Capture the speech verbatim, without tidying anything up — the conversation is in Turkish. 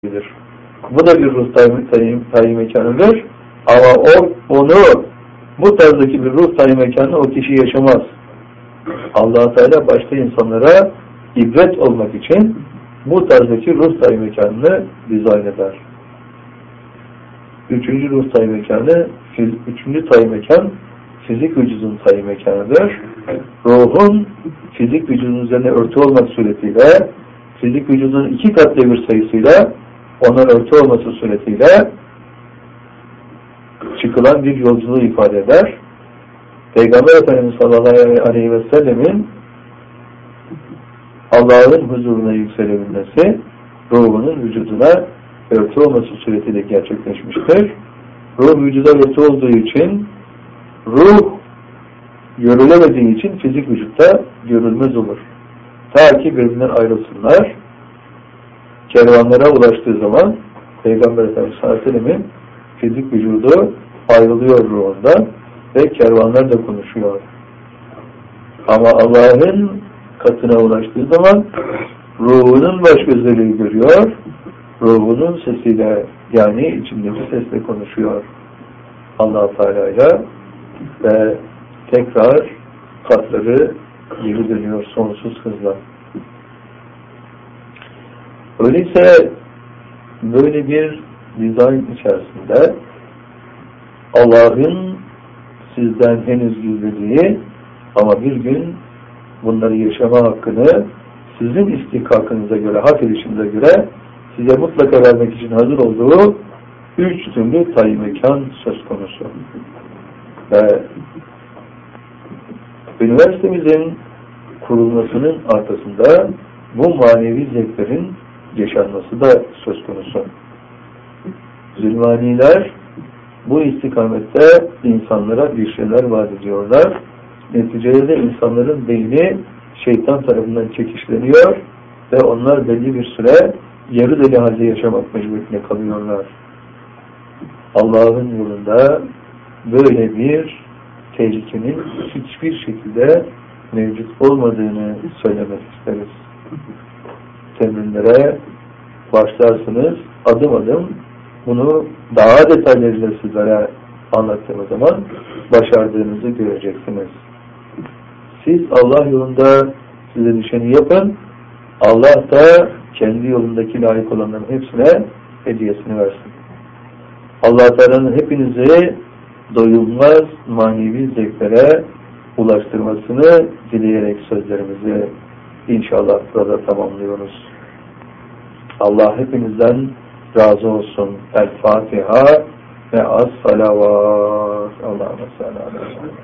bilir. Bu da bir ruh tayi mekanıdır. Ama o, onu bu tarzdaki bir ruh tayi mekanı o kişi yaşamaz. Allah Teala başta insanlara ibret olmak için bu tarzdaki ruh tayi mekanını dizayn eder. Üçüncü ruh tayi mekanı, üçüncü tayi mekan fizik vücudun tayi mekanıdır. Ruhun fizik vücudun üzerine örtü olmak suretiyle, fizik vücudun iki kat devir sayısıyla ona örtü olması suretiyle çıkılan bir yolculuğu ifade eder. Peygamber Efendimiz sallallahu aleyhi ve sellemin Allah'ın huzuruna yükselebilmesi ruhunun vücuduna örtü olması suretiyle gerçekleşmiştir. Ruh vücuda örtü olduğu için, ruh görülemediği için fizik vücutta görülmez olur. Ta ki birbirinden ayrılsınlar. Kervanlara ulaştığı zaman Peygamber Efendimiz sallallahu aleyhi ve sellemin fizik vücudu ayrılıyor ruhundan ve kervanlar da konuşuyor. Ama Allah'ın katına ulaştığı zaman ruhunun baş gözleri görüyor, ruhunun sesiyle, yani içindeki sesle konuşuyor Allah Teala'yla ve tekrar katları geri dönüyor sonsuz hızla. Öyleyse böyle bir dizayn içerisinde Allah'ın sizden henüz gizlediği ama bir gün bunları yaşama hakkını sizin istihkakınıza göre, hak edişinize göre size mutlaka vermek için hazır olduğu üç türlü tayi mekan söz konusu. Ve üniversitemizin kurulmasının arkasında bu manevi zevklerin yaşanması da söz konusu. Zülmaniler bu istikamette insanlara bir şeyler vaat ediyorlar. Neticede insanların beyni şeytan tarafından çekişleniyor ve onlar belli bir süre yarı deli halde yaşamak mecburiyetine kalıyorlar. Allah'ın yolunda böyle bir tehlikenin hiçbir şekilde mevcut olmadığını söylemek isteriz. Temrinlere başlarsınız, adım adım bunu daha detaylarıyla sizlere anlattığım zaman başardığınızı göreceksiniz. Siz Allah yolunda size düşeni yapın, Allah da kendi yolundaki layık olanların hepsine hediyesini versin. Allah Teala'nın hepinizi doyulmaz manevi zevklere ulaştırmasını dileyerek sözlerimizi inşallah burada tamamlıyoruz. Allah hepinizden razı olsun. El Fatiha ve as-salavat. Allahümme salli aleyhi ve sellem.